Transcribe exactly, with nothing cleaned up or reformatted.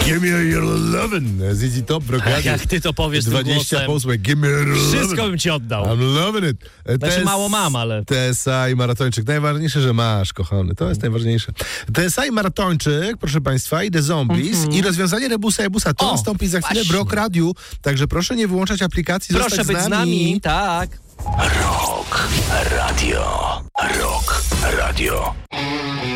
Give me your lovin'. Z Easy Top w Rockadzie. Jak ty to powiesz tym dwadzieścia głosem, posłek. Give me your lovin'. wszystko bym ci oddał. I'm loving it. Znaczy T S- mało mam, ale... T S A i maratończyk. Najważniejsze, że masz, kochany. To jest najważniejsze. T S A i maratończyk, proszę państwa, i The Zombies Mhm. i rozwiązanie Rebusa Ebusa. To O, nastąpi za chwilę w właśnie. Rock Radiu. Także proszę nie wyłączać aplikacji. Proszę zostać być z nami, tak. Rock Radio. Rock Radio.